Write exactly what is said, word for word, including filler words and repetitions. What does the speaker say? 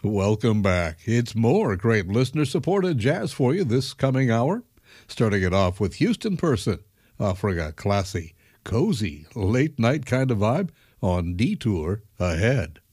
Welcome back. It's more great listener-supported jazz for you this coming hour. Starting it off with Houston Person, offering a classy, cozy, late-night kind of vibe on Detour Ahead.